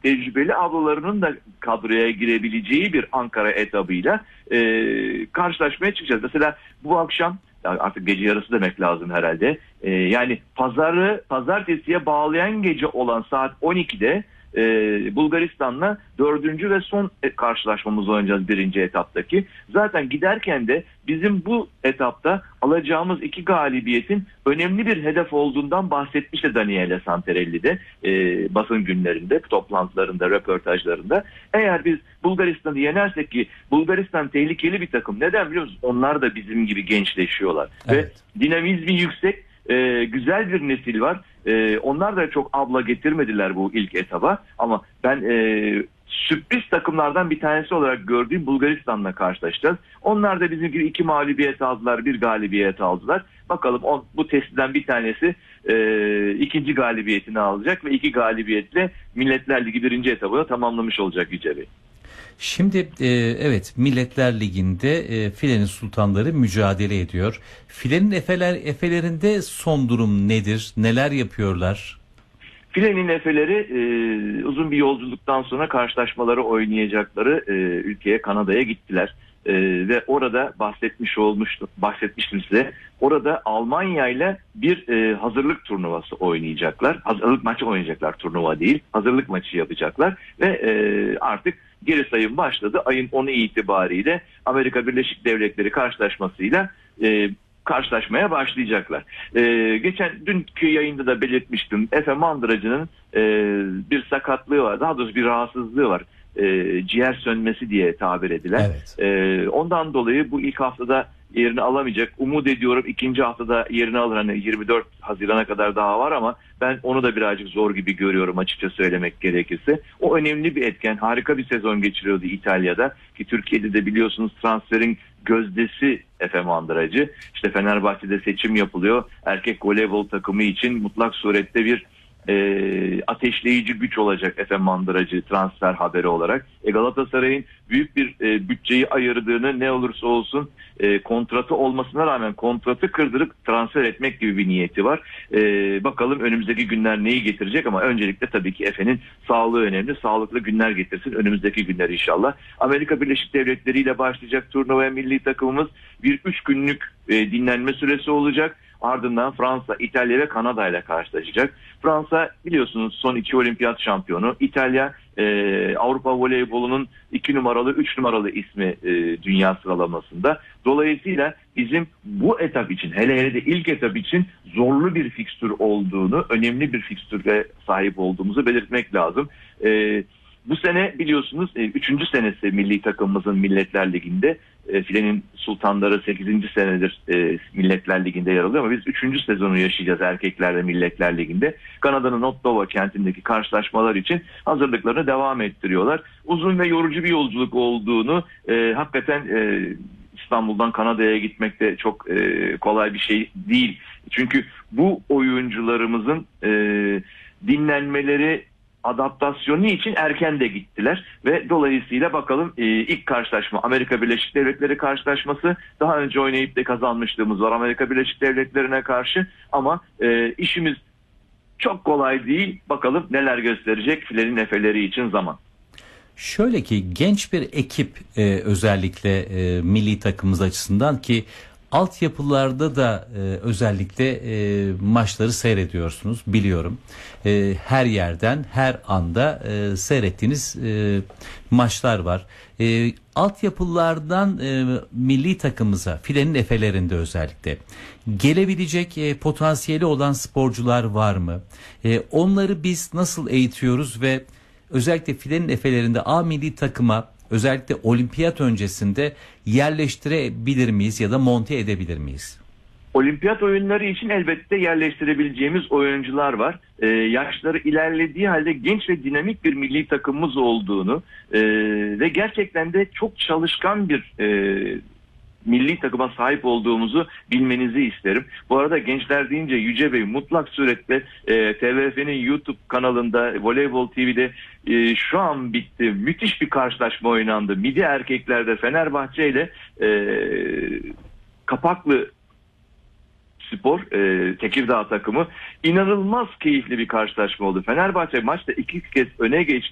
tecrübeli ablalarının da kadroya girebileceği bir Ankara etabıyla karşılaşmaya çıkacağız. Mesela bu akşam, artık gece yarısı demek lazım herhalde. Yani pazartesiye bağlayan gece olan saat 12'de Bulgaristan'la 4. ve son karşılaşmamızı oynayacağız birinci etaptaki. Zaten giderken de bizim bu etapta alacağımız 2 galibiyetin önemli bir hedef olduğundan bahsetmişti Daniele Santarelli de basın günlerinde, toplantılarında, röportajlarında. Eğer biz Bulgaristan'ı yenersek, ki Bulgaristan tehlikeli bir takım. Neden biliyor musunuz? Onlar da bizim gibi gençleşiyorlar. Evet. Ve dinamizmi yüksek, güzel bir nesil var. Onlar da çok abla getirmediler bu ilk etaba. Ama ben sürpriz takımlardan bir tanesi olarak gördüğüm Bulgaristan'la karşılaşacağız. Onlar da bizim gibi 2 mağlubiyet aldılar, 1 galibiyet aldılar. Bakalım bu testten bir tanesi 2. galibiyetini alacak ve 2 galibiyetle Milletler Ligi 1. etabını tamamlamış olacak Yüce Bey. Şimdi evet, Milletler Ligi'nde filenin sultanları mücadele ediyor. Filenin efelerinde son durum nedir? Neler yapıyorlar? Filenin efeleri uzun bir yolculuktan sonra karşılaşmaları oynayacakları ülkeye, Kanada'ya gittiler. Ve orada bahsetmiştim size. Orada Almanya ile bir hazırlık turnuvası oynayacaklar. Hazırlık maçı oynayacaklar, turnuva değil. Hazırlık maçı yapacaklar ve artık geri sayım başladı. Ayın 10'u itibariyle Amerika Birleşik Devletleri karşılaşmasıyla karşılaşmaya başlayacaklar. Dünkü yayında da belirtmiştim. Efe Mandıracı'nın bir sakatlığı var. Daha doğrusu bir rahatsızlığı var. Ciğer sönmesi diye tabir edilen. Evet. Ondan dolayı bu ilk haftada yerini alamayacak. Umut ediyorum ikinci haftada yerini alır. Hani 24 Haziran'a kadar daha var ama ben onu da birazcık zor gibi görüyorum, açıkça söylemek gerekirse. O önemli bir etken. Harika bir sezon geçiriyordu İtalya'da. Ki Türkiye'de de biliyorsunuz transferin gözdesi Efe Mandıracı. İşte Fenerbahçe'de seçim yapılıyor. Erkek voleybol takımı için mutlak surette bir ateşleyici güç olacak Efe Mandıracı transfer haberi olarak. Galatasaray'ın büyük bir bütçeyi ayırdığını, ne olursa olsun kontratı olmasına rağmen kontratı kırdırıp transfer etmek gibi bir niyeti var. Bakalım önümüzdeki günler neyi getirecek, ama öncelikle tabii ki Efe'nin sağlığı önemli. Sağlıklı günler getirsin önümüzdeki günler inşallah. Amerika Birleşik Devletleri ile başlayacak turnuvaya milli takımımız bir 3 günlük dinlenme süresi olacak. Ardından Fransa, İtalya ve Kanada ile karşılaşacak. Fransa biliyorsunuz son 2 olimpiyat şampiyonu. İtalya Avrupa voleybolunun 2 numaralı, 3 numaralı ismi dünya sıralamasında. Dolayısıyla bizim bu etap için, hele hele de ilk etap için zorlu bir fikstür olduğunu, önemli bir fikstüre sahip olduğumuzu belirtmek lazım. Bu sene biliyorsunuz 3. senesi milli takımımızın Milletler Ligi'nde. Filenin sultanları 8. senedir Milletler Ligi'nde yer alıyor, ama biz 3. sezonu yaşayacağız erkeklerde Milletler Ligi'nde. Kanada'nın Ottawa kentindeki karşılaşmalar için hazırlıklarını devam ettiriyorlar. Uzun ve yorucu bir yolculuk olduğunu, hakikaten İstanbul'dan Kanada'ya gitmek de çok kolay bir şey değil. Çünkü bu oyuncularımızın dinlenmeleri, adaptasyonu için erken de gittiler ve dolayısıyla bakalım ilk karşılaşma Amerika Birleşik Devletleri karşılaşması. Daha önce oynayıp da kazanmışlığımız var Amerika Birleşik Devletleri'ne karşı, ama işimiz çok kolay değil. Bakalım neler gösterecek filenin efeleri için zaman. Şöyle ki, genç bir ekip özellikle milli takımımız açısından, ki altyapılarda da özellikle maçları seyrediyorsunuz biliyorum. Her yerden, her anda seyrettiğiniz maçlar var. Altyapılardan milli takımımıza, filenin efelerinde özellikle gelebilecek potansiyeli olan sporcular var mı? Onları biz nasıl eğitiyoruz ve özellikle filenin efelerinde A milli takıma, özellikle olimpiyat öncesinde yerleştirebilir miyiz ya da monte edebilir miyiz? Olimpiyat oyunları için elbette yerleştirebileceğimiz oyuncular var. Yaşları ilerlediği halde genç ve dinamik bir milli takımımız olduğunu ve gerçekten de çok çalışkan bir milli takıma sahip olduğumuzu bilmenizi isterim. Bu arada gençler deyince Yüce Bey, mutlak suretle TVF'nin YouTube kanalında, Voleybol TV'de şu an bitti. Müthiş bir karşılaşma oynandı. Midi erkeklerde Fenerbahçe ile Kapaklı Spor, Tekirdağ takımı, inanılmaz keyifli bir karşılaşma oldu. Fenerbahçe maçta 2 kez öne geçti.